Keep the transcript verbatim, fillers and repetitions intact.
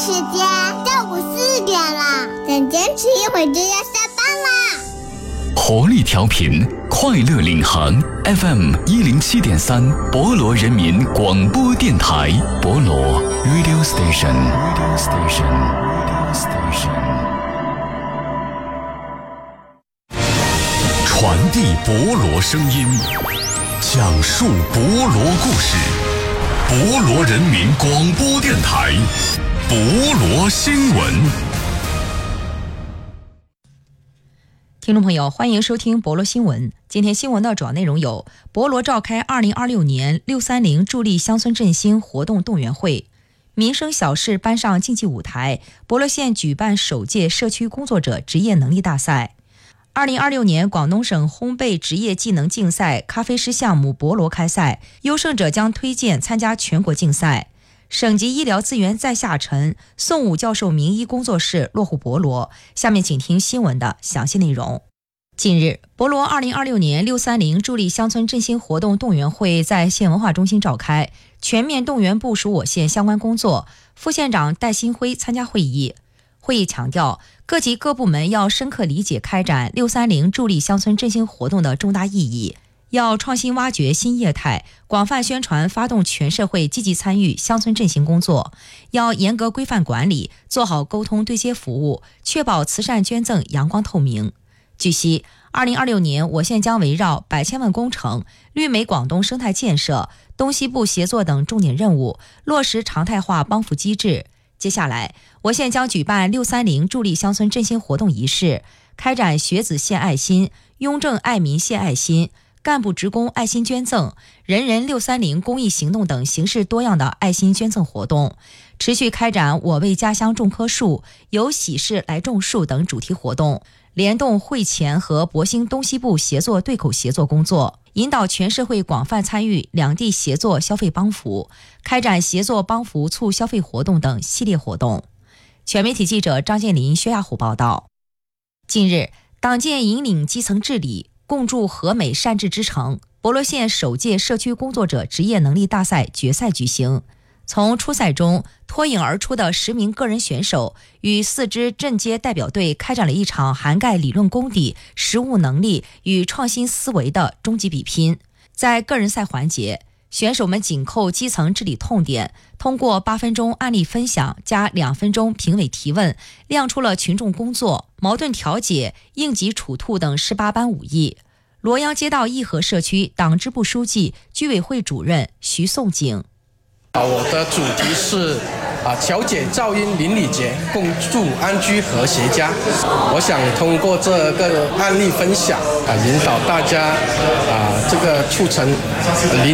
时间，下午四点了，再坚持一会儿就要下班啦。 活力调频，快乐领航 F M 一零七点三，博罗人民广播电台，博罗 Radio Station Radio Station Radio Station， 传递博罗声音，讲述博罗故事，博罗人民广播电台，博罗新闻。 听众朋友，欢迎收听博罗新闻。今天新闻的主要内容有：博罗召开二零二六年六三零助力乡村振兴活动动员会，民生小事搬上竞技舞台，博罗县举办首届社区工作者职业能力大赛。二零二六年广东省烘焙职业技能竞赛咖啡师项目博罗开赛，优胜者将推荐参加全国竞赛。省级医疗资源再下沉，宋武教授名医工作室落户博罗。下面请听新闻的详细内容。近日，博罗二零二六年六三零助力乡村振兴活动动员会在县文化中心召开，全面动员部署我县相关工作。副县长戴新辉参加会议。会议强调，各级各部门要深刻理解开展六三零助力乡村振兴活动的重大意义，要创新挖掘新业态，广泛宣传发动全社会积极参与乡村振兴工作，要严格规范管理，做好沟通对接服务，确保慈善捐赠阳光透明。据悉，二零二六年我县将围绕百千万工程、绿美广东生态建设、东西部协作等重点任务，落实常态化帮扶机制。接下来，我县将举办六三零助力乡村振兴活动仪式，开展学子献爱心、雍正爱民献爱心、干部职工爱心捐赠、人人六三零公益行动等形式多样的爱心捐赠活动，持续开展我为家乡种棵树、有喜事来种树等主题活动，联动会前和博兴东西部协作对口协作工作，引导全社会广泛参与两地协作消费帮扶，开展协作帮扶促消费活动等系列活动。全媒体记者张建林、薛亚虎报道。近日，党建引领基层治理，共筑和美善治之城，博罗县首届社区工作者职业能力大赛决赛举行。从初赛中脱颖而出的十名个人选手与四支镇街代表队开展了一场涵盖理论功底、实务能力与创新思维的终极比拼。在个人赛环节，选手们紧扣基层治理痛点，通过八分钟案例分享加两分钟评委提问，亮出了群众工作、矛盾调解、应急处兔等十八般武艺。罗阳街道义和社区党支部书记、居委会主任徐颂景。 我的主题是啊，调解噪音邻里节，共筑安居和谐家。我想通过这个案例分享啊，引导大家啊，这个促成邻